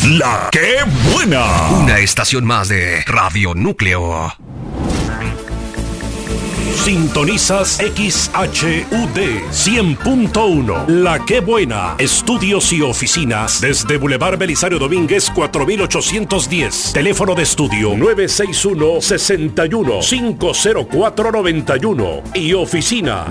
La que buena. Una estación más de Radio Núcleo. Sintonizas XHUD 100.1. La que buena. Estudios y oficinas desde Boulevard Belisario Domínguez 4810. Teléfono de estudio 961-61-50491 y oficina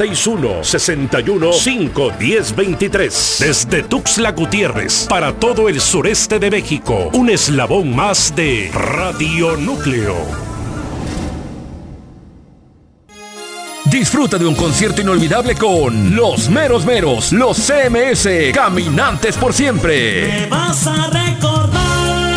961-61-51023. Desde Tuxtla Gutiérrez para todo el sureste de México. Un eslabón más de Radio Núcleo. Disfruta de un concierto inolvidable con Los Meros Meros, los CMS, Caminantes por Siempre. Me vas a recordar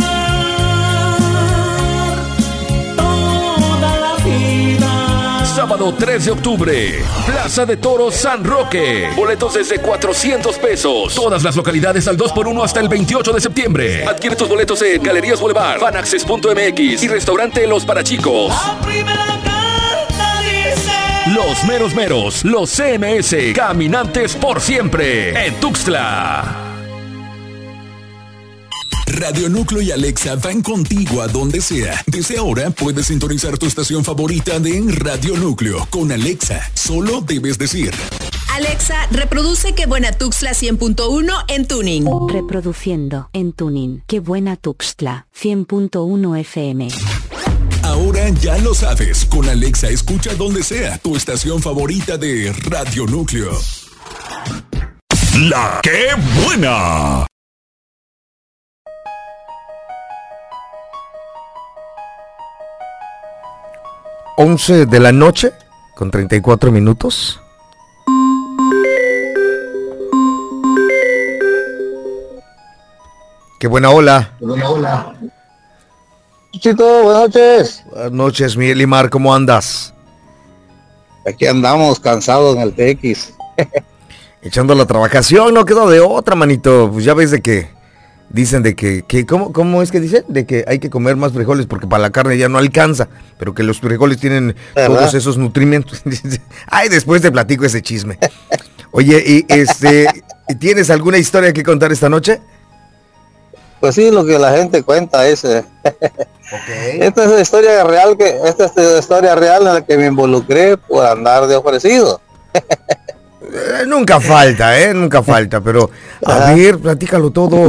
toda la vida. Sábado 3 de octubre, Plaza de Toros San Roque. Boletos desde 400 pesos. Todas las localidades al 2x1 hasta el 28 de septiembre. Adquiere tus boletos en Galerías Boulevard, Fanaccess.mx y Restaurante Los Parachicos. La primera carta dice: Los Meros Meros, los CMS, Caminantes por Siempre, en Tuxtla. Radio Núcleo y Alexa van contigo a donde sea. Desde ahora puedes sintonizar tu estación favorita de Radio Núcleo. Con Alexa, solo debes decir: Alexa, reproduce Qué Buena Tuxtla 100.1 en Tuning. Reproduciendo en Tuning. Qué Buena Tuxtla 100.1 FM. Ahora ya lo sabes, con Alexa escucha donde sea tu estación favorita de Radio Núcleo. La que buena. Once de la noche con 34 minutos. Qué buena ola. Qué buena ola. Chito, buenas noches. Buenas noches, Miguel y Mar, ¿cómo andas? Aquí andamos cansados en el TX. Echando la trabajación, no quedó de otra, manito. Pues ya ves de que dicen de que ¿cómo es que dicen? De que hay que comer más frijoles porque para la carne ya no alcanza, pero que los frijoles tienen todos esos nutrimentos. Ay, después te platico ese chisme. Oye, y ¿tienes alguna historia que contar esta noche? Pues sí, lo que la gente cuenta es esta es la historia real en la que me involucré por andar de ofrecido. Nunca falta, pero a ver, platícalo todo.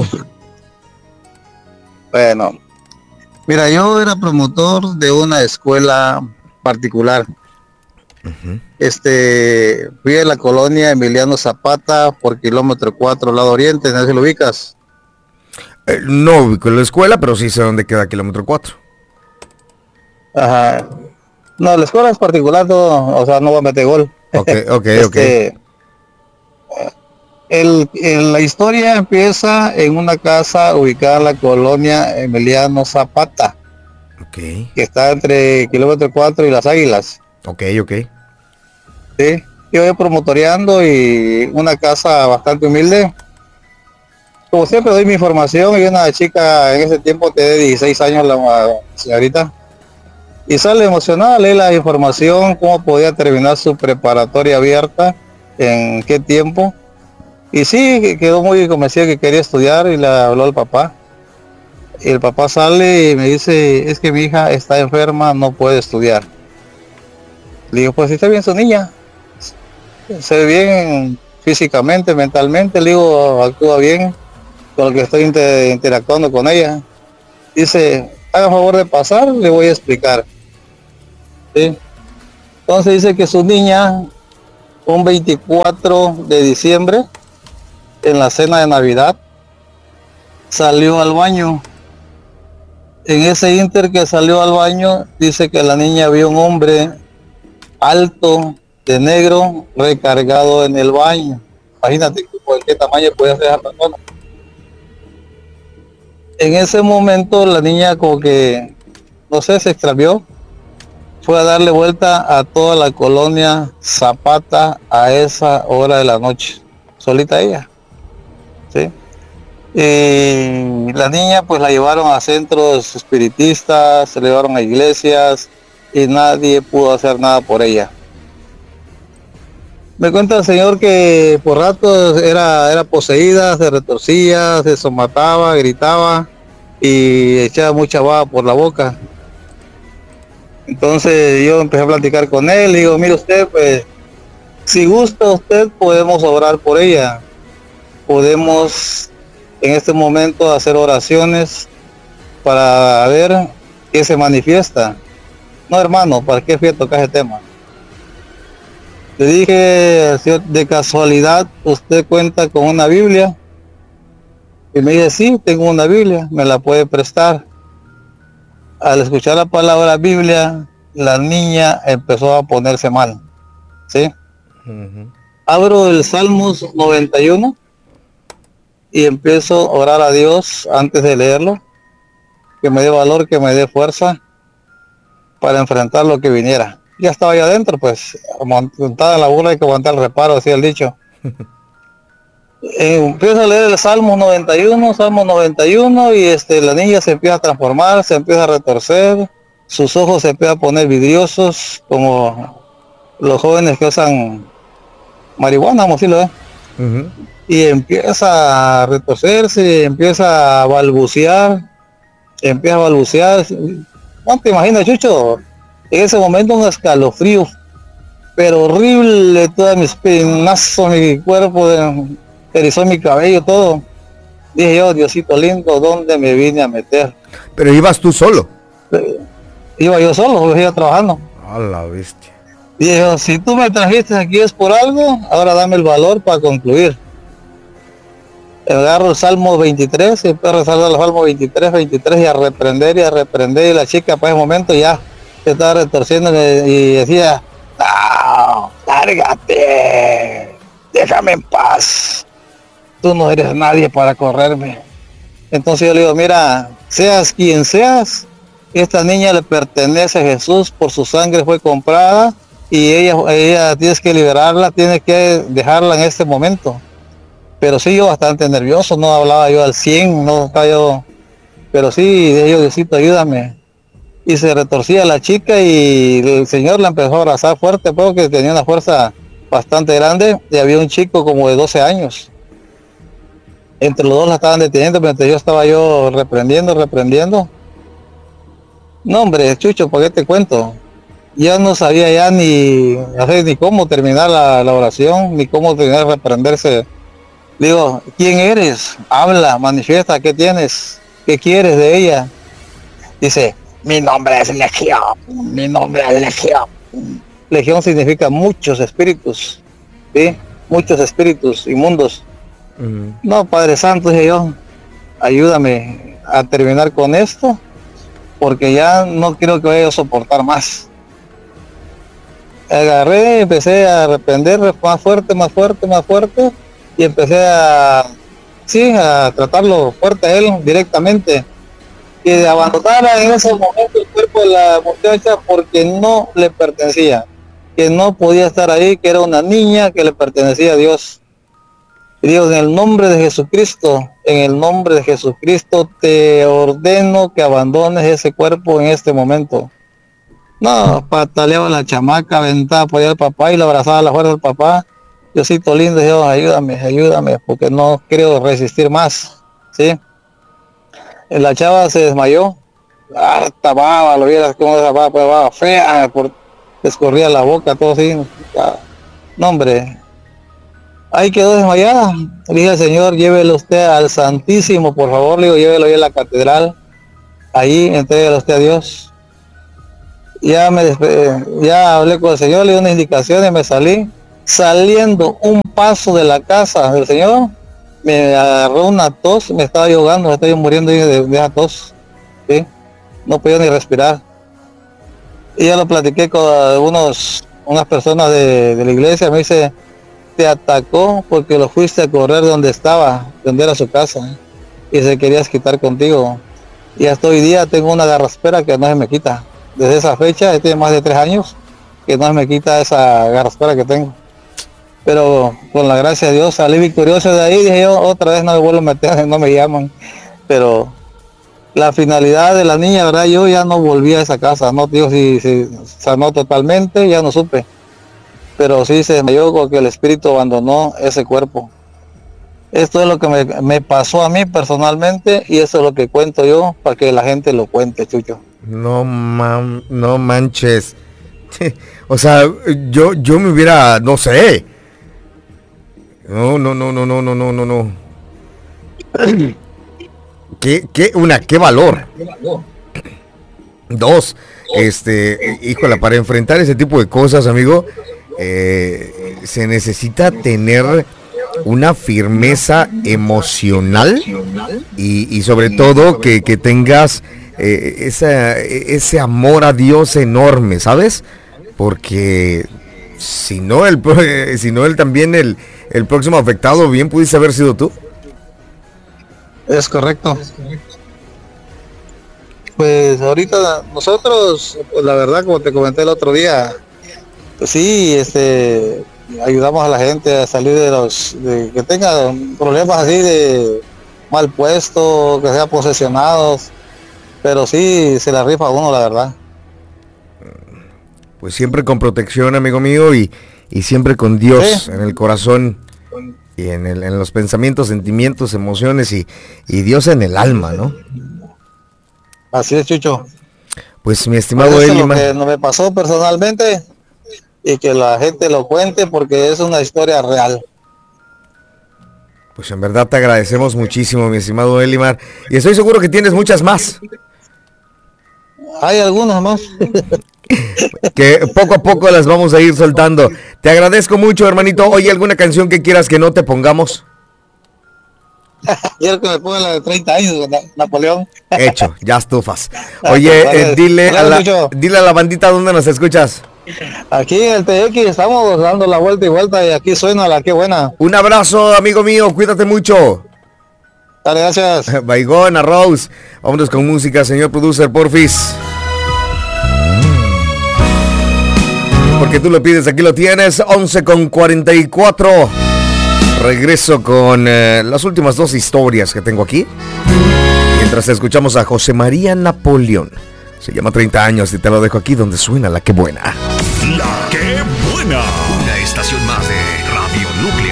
Bueno, mira, yo era promotor de una escuela particular. Uh-huh. Fui a la colonia Emiliano Zapata por kilómetro 4, lado oriente, ¿no se lo ubicas? No ubico la escuela, pero sí sé dónde queda kilómetro 4. Ajá. No, la escuela es particular, no, o sea, no va a meter gol. Ok. La historia empieza en una casa ubicada en la colonia Emiliano Zapata, que está entre kilómetro 4 y Las Águilas. Ok. Sí, yo voy promotoreando y una casa bastante humilde. Como siempre doy mi información y una chica en ese tiempo tenía 16 años, la señorita, y sale emocionada, lee la información, cómo podía terminar su preparatoria abierta, en qué tiempo, y sí, quedó muy convencida que quería estudiar y le habló al papá. Y el papá sale y me dice: es que mi hija está enferma, no puede estudiar. Le digo: pues si está bien su niña, se ve bien físicamente, mentalmente, le digo, actúa bien con lo que estoy interactuando con ella. Dice: haga favor de pasar, le voy a explicar. ¿Sí? Entonces dice que su niña, un 24 de diciembre, en la cena de Navidad, salió al baño. En ese inter que salió al baño, dice que la niña vio un hombre alto, de negro, recargado en el baño. Imagínate por qué tamaño puede ser esa persona. En ese momento la niña como que, no sé, se extravió. Fue a darle vuelta a toda la colonia Zapata a esa hora de la noche. Solita ella. ¿Sí? Y la niña pues la llevaron a centros espiritistas, se la llevaron a iglesias y nadie pudo hacer nada por ella. Me cuenta el señor que por rato era poseída, se retorcía, se somataba, gritaba y echaba mucha baba por la boca. Entonces yo empecé a platicar con él y digo, mire usted, pues, si gusta usted, podemos orar por ella. Podemos en este momento hacer oraciones para ver qué se manifiesta. No, hermano, ¿para qué fui a tocar ese tema? Le dije, señor, de casualidad, ¿usted cuenta con una Biblia? Y me dice, sí, tengo una Biblia, me la puede prestar. Al escuchar la palabra Biblia, la niña empezó a ponerse mal, ¿sí? Abro el Salmos 91 y empiezo a orar a Dios antes de leerlo, que me dé valor, que me dé fuerza para enfrentar lo que viniera. Ya estaba ahí adentro, pues, montada en la burla hay que aguantar el reparo, decía el dicho. Empiezo a leer el Salmo 91 y la niña se empieza a transformar, se empieza a retorcer, sus ojos se empiezan a poner vidriosos, como los jóvenes que usan marihuana, vamos a decirlo, y empieza a retorcerse, empieza a balbucear. ¿No te imaginas, Chucho? En ese momento un escalofrío, pero horrible, todas mis pinazos, mi cuerpo, erizó mi cabello, todo. Dije yo, Diosito lindo, ¿dónde me vine a meter? Pero ibas tú solo. Iba yo solo, iba trabajando. A la bestia. Dije yo, si tú me trajiste aquí es por algo, ahora dame el valor para concluir. Agarro el Salmo 23 y empiezo a rezar el Salmo 23 y a reprender, y la chica para ese momento ya se estaba retorciendo y decía, no, lárgate, déjame en paz, tú no eres nadie para correrme. Entonces yo le digo, mira, seas quien seas, esta niña le pertenece a Jesús, por su sangre fue comprada y ella tienes que liberarla, tienes que dejarla en este momento. Pero sí, yo bastante nervioso, no hablaba yo al 100, no estaba yo, pero sí, dije yo, Diosito, ayúdame. Y se retorcía la chica y el Señor la empezó a abrazar fuerte, porque tenía una fuerza bastante grande y había un chico como de 12 años. Entre los dos la estaban deteniendo, mientras yo estaba reprendiendo. No, hombre, Chucho, ¿por qué te cuento? Ya no sabía ya ni cómo terminar la oración, ni cómo terminar de reprenderse. Digo, ¿quién eres? Habla, manifiesta, ¿qué tienes? ¿Qué quieres de ella? Dice, mi nombre es Legión, mi nombre es Legión. Legión significa muchos espíritus, ¿sí? Muchos espíritus inmundos. No, Padre Santo, dije yo, ayúdame a terminar con esto, porque ya no quiero que vaya a soportar más. Agarré, empecé a reprender más fuerte, y empecé a tratarlo fuerte a él directamente, que abandonara en ese momento el cuerpo de la muchacha porque no le pertenecía, que no podía estar ahí, que era una niña que le pertenecía a Dios. Y digo, en el nombre de Jesucristo, te ordeno que abandones ese cuerpo en este momento. No, pataleaba la chamaca, aventaba por allá al papá y le abrazaba la fuerza del papá. Diosito lindo, Dios, ayúdame, porque no quiero resistir más, ¿sí? La chava se desmayó, harta baba, lo vieras como esa baba fea, escorría la boca, todo así. No, hombre, ahí quedó desmayada. Le dije al Señor, llévelo usted al Santísimo, por favor, le digo, llévelo ahí a la catedral, ahí, entrégalo usted a Dios. Ya hablé con el Señor, le di unas indicaciones, me salí. Saliendo un paso de la casa del Señor, me agarró una tos, me estaba ahogando, me estaba muriendo de esa tos, ¿sí? No podía ni respirar. Y ya lo platiqué con unas personas de la iglesia, me dice, te atacó porque lo fuiste a correr donde era su casa, y se quería quitar contigo. Y hasta hoy día tengo una garraspera que no se me quita. Desde esa fecha, tiene más de 3 años, que no se me quita esa garraspera que tengo. Pero con la gracia de Dios salí victorioso de ahí. Dije yo, otra vez no me vuelvo a meter, no me llaman. Pero la finalidad de la niña, ¿verdad? Yo ya no volví a esa casa, no digo si sanó totalmente, ya no supe. pero sí se desmayó porque el espíritu abandonó ese cuerpo. Esto es lo que me pasó a mí personalmente y eso es lo que cuento yo para que la gente lo cuente, Chucho. No manches. O sea, yo me hubiera, no sé. No. ¿Qué valor? Dos, híjole, para enfrentar ese tipo de cosas, amigo, se necesita tener una firmeza emocional y sobre todo que tengas ese amor a Dios enorme, ¿sabes? Porque si no él también el próximo afectado bien pudiste haber sido tú. Es correcto. Pues ahorita nosotros, pues la verdad, como te comenté el otro día, pues sí, ayudamos a la gente a salir de que tengan problemas así de mal puesto, que sean posesionados, pero sí se la rifa a uno, la verdad. Pues siempre con protección, amigo mío, y siempre con Dios en el corazón y en los pensamientos, sentimientos, emociones y Dios en el alma, ¿no? Así es, Chucho. Pues mi estimado Elimar, Elimar, lo que no me pasó personalmente y que la gente lo cuente porque es una historia real. pues en verdad te agradecemos muchísimo, mi estimado Elimar, y estoy seguro que tienes muchas más. Hay algunos más. Que poco a poco las vamos a ir soltando. Te agradezco mucho, hermanito. Oye, ¿alguna canción que quieras que no te pongamos? Quiero que me pongan la de 30 años, Napoleón. Hecho, ya estufas. Oye, dile a la bandita dónde nos escuchas. Aquí en el TX estamos dando la vuelta y vuelta y aquí suena la que buena. Un abrazo, amigo mío, cuídate mucho. Dale, gracias. Baigón, Rose. Vámonos con música, señor producer, porfis. Porque tú lo pides, aquí lo tienes, 11:44. Regreso con las últimas dos historias que tengo aquí. Mientras escuchamos a José María Napoleón. Se llama 30 años y te lo dejo aquí donde suena la que buena. La que buena. Una estación más de Radio Núcleo.